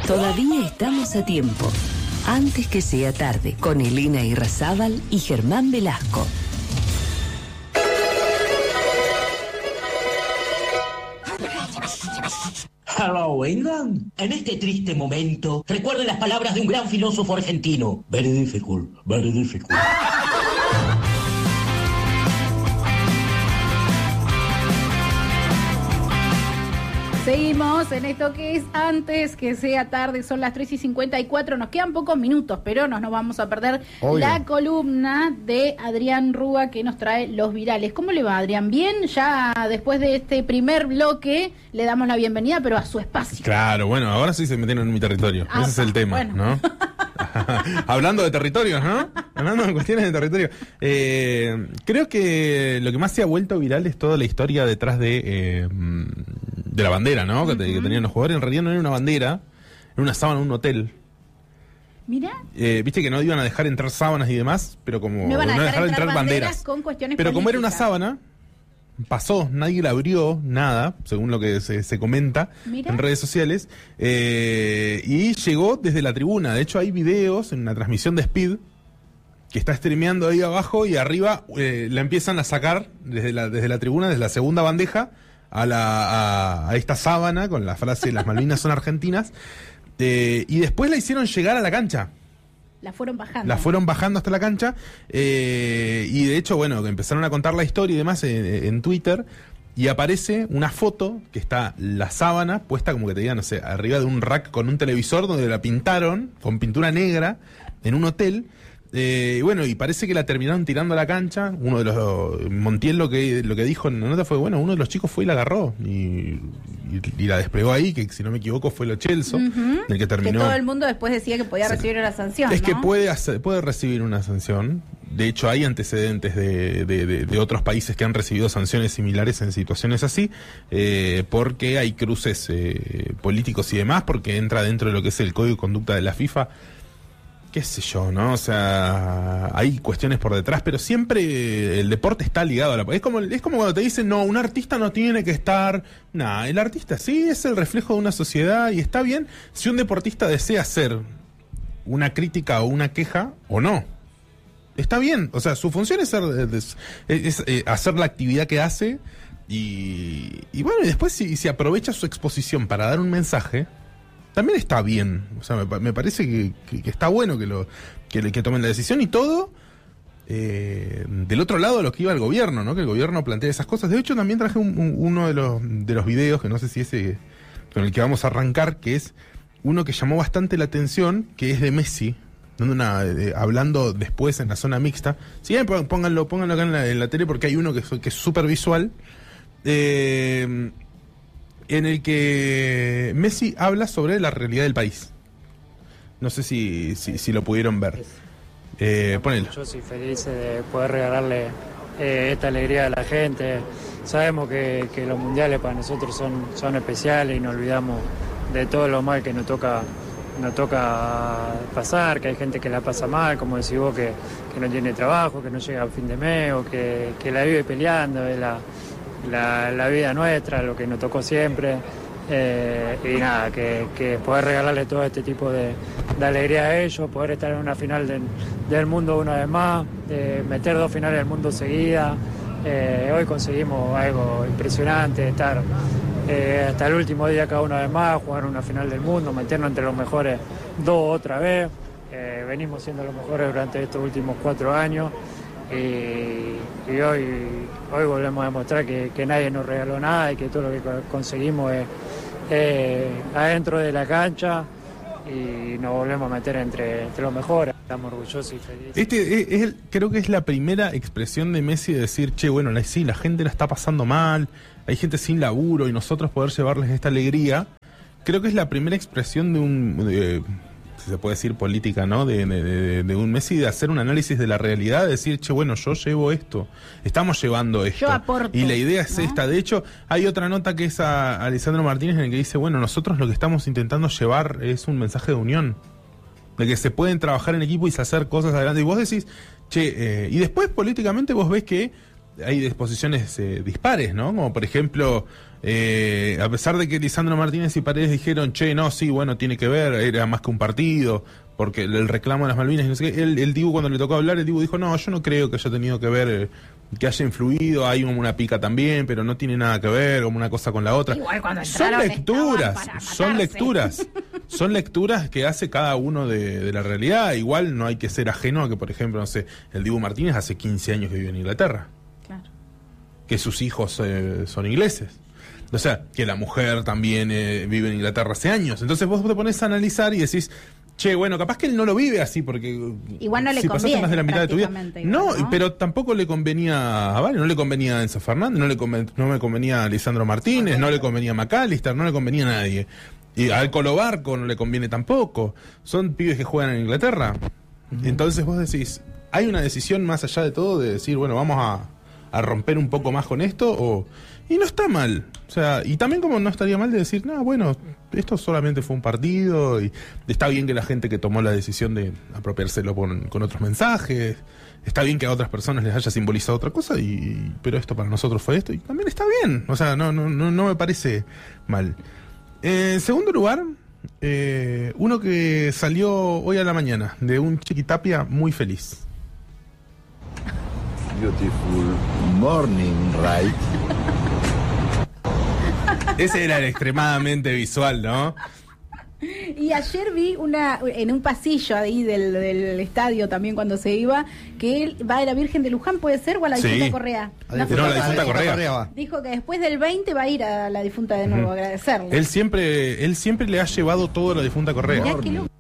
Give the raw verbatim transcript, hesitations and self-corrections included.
Todavía estamos a tiempo. Antes que sea tarde, con Elena Irrazábal y Germán Velasco. Hello, England. En este triste momento, recuerden las palabras de un gran filósofo argentino. Very difficult, very difficult. Seguimos en esto que es Antes que sea tarde, son las tres y cincuenta y cuatro, nos quedan pocos minutos, pero no nos vamos a perder Obvio. la columna de Adrián Rúa que nos trae los virales. ¿Cómo le va, Adrián? ¿Bien? Ya después de este primer bloque le damos la bienvenida, pero a su espacio. Claro, bueno, ahora sí se metieron en mi territorio, ah, ese es el tema, bueno. ¿no? Hablando de territorios, ¿no? Hablando de cuestiones de territorio. Eh, creo que lo que más se ha vuelto viral es toda la historia detrás de... Eh, de la bandera, ¿no? Uh-huh. que, que tenían los jugadores. En realidad no era una bandera, era una sábana en un hotel. Mira. Eh, Viste que no iban a dejar entrar sábanas y demás, pero como... No iban a no dejar, dejar entrar, entrar banderas, banderas. Con cuestiones pero políticas. Como era una sábana, pasó, nadie la abrió, nada, según lo que se, se comenta Mira. en redes sociales, eh, y llegó desde la tribuna. De hecho hay videos en una transmisión de Speed que está streameando ahí abajo y arriba eh, la empiezan a sacar desde la, desde la tribuna, desde la segunda bandeja, a, la, a, a esta sábana con la frase las Malvinas son argentinas, eh, y después la hicieron llegar a la cancha. La fueron bajando. La fueron bajando hasta la cancha, eh, y de hecho, bueno, empezaron a contar la historia y demás en, en Twitter, y aparece una foto que está la sábana puesta, como que te diga, no sé, arriba de un rack con un televisor donde la pintaron con pintura negra en un hotel. Eh, y bueno, y parece que la terminaron tirando a la cancha. Uno de los Montiel lo que lo que dijo en la nota fue, bueno, uno de los chicos fue y la agarró y, y, y la desplegó ahí, que si no me equivoco fue Lo Celso, uh-huh. el que terminó. Que todo el mundo después decía que podía recibir sí. una sanción. Es ¿no? que puede hacer, puede recibir una sanción. De hecho, hay antecedentes de, de, de, de otros países que han recibido sanciones similares en situaciones así, eh, porque hay cruces eh, políticos y demás, porque entra dentro de lo que es el Código de Conducta de la FIFA. Qué sé yo, ¿no? O sea, hay cuestiones por detrás, pero siempre el deporte está ligado a la... Es como, es como cuando te dicen, no, un artista no tiene que estar... Nah, el artista sí es el reflejo de una sociedad y está bien si un deportista desea hacer una crítica o una queja o no. Está bien, o sea, su función es, ser, es, es, es hacer la actividad que hace y, y bueno, y después si, si aprovecha su exposición para dar un mensaje... También está bien, o sea, me, me parece que, que, que está bueno que lo que, que tomen la decisión y todo eh, del otro lado de lo que iba el gobierno, ¿no? Que el gobierno plantea esas cosas. De hecho, también traje un, un, uno de los de los videos, que no sé si ese con el que vamos a arrancar, que es uno que llamó bastante la atención, que es de Messi, donde una, eh, hablando después en la zona mixta. Si bien pónganlo, pónganlo acá en la, en la tele porque hay uno que, que es súper visual. Eh... en el que Messi habla sobre la realidad del país. No sé si, si, si lo pudieron ver. Eh, ponelo. Yo soy feliz de poder regalarle eh, esta alegría a la gente. Sabemos que, que los mundiales para nosotros son, son especiales y nos olvidamos de todo lo mal que nos toca, nos toca pasar, que hay gente que la pasa mal, como decís vos, que, que no tiene trabajo, que no llega a fin de mes o que, que la vive peleando. Es la, La, la vida nuestra, lo que nos tocó siempre, eh, y nada, que, que poder regalarle todo este tipo de, de alegría a ellos, poder estar en una final del, del mundo una vez más, de meter dos finales del mundo seguidas. Eh, hoy conseguimos algo impresionante, estar eh, hasta el último día cada una vez más, jugar una final del mundo, meternos entre los mejores dos otra vez. Eh, venimos siendo los mejores durante estos últimos cuatro años. Y, y hoy hoy volvemos a demostrar que, que nadie nos regaló nada y que todo lo que conseguimos es eh, adentro de la cancha y nos volvemos a meter entre, entre los mejores. Estamos orgullosos y felices. Este es, es el, creo que es la primera expresión de Messi de decir, che, bueno, la, sí, la gente la está pasando mal, hay gente sin laburo y nosotros poder llevarles esta alegría. Creo que es la primera expresión de un... De, si se puede decir política, ¿no? De, de, de, de un Messi, de hacer un análisis de la realidad, de decir, che, bueno, yo llevo esto, estamos llevando esto. Yo aporto, y la idea es, ¿no?, esta. De hecho, hay otra nota que es a Alessandro Martínez en el que dice, bueno, nosotros lo que estamos intentando llevar es un mensaje de unión, de que se pueden trabajar en equipo y hacer cosas adelante. Y vos decís, che, eh, y después políticamente vos ves que hay disposiciones eh, dispares, ¿no? Como por ejemplo, eh, a pesar de que Lisandro Martínez y Paredes dijeron, che, no, sí, bueno, tiene que ver, era más que un partido, porque el reclamo de las Malvinas, y no sé qué, el, el Dibu cuando le tocó hablar, el Dibu dijo, no, yo no creo que haya tenido que ver, eh, que haya influido, hay como una pica también, pero no tiene nada que ver, como una cosa con la otra. Igual cuando son lecturas, son lecturas, son lecturas que hace cada uno de, de la realidad. Igual no hay que ser ajeno a que, por ejemplo, no sé, el Dibu Martínez hace quince años que vive en Inglaterra. Claro. Que sus hijos eh, son ingleses. O sea, que la mujer también eh, vive en Inglaterra hace años. Entonces vos te pones a analizar y decís, che, bueno, capaz que él no lo vive así porque igual no le si conviene, pasaste más de la mitad de tu vida. Igual, no, ¿no? Pero tampoco le convenía a Vale, no le convenía a Enzo Fernández, no le conven, no me convenía a Lisandro Martínez, no le convenía a McAllister, no le convenía a nadie. Y al Colo Barco no le conviene tampoco. Son pibes que juegan en Inglaterra. Uh-huh. Entonces vos decís, hay una decisión más allá de todo de decir, bueno, vamos a, a romper un poco más con esto, o y no está mal. O sea, y también como no estaría mal de decir, no, bueno, esto solamente fue un partido y está bien que la gente que tomó la decisión de apropiárselo con, con otros mensajes, está bien que a otras personas les haya simbolizado otra cosa, y pero esto para nosotros fue esto, y también está bien. O sea, no, no, no, no me parece mal. En segundo lugar, eh, uno que salió hoy a la mañana, de un Chiquitapia muy feliz. Beautiful morning, right? Ese era el extremadamente visual, ¿no? Y ayer vi una en un pasillo ahí del, del estadio también cuando se iba, que él va a la Virgen de Luján, ¿puede ser? ¿O a la difunta sí. Correa? No, la difunta Correa. Correa dijo que después del veinte va a ir a la difunta de nuevo, uh-huh. a agradecerle. Él siempre, él siempre le ha llevado todo a la difunta Correa. Mirá, qué loco.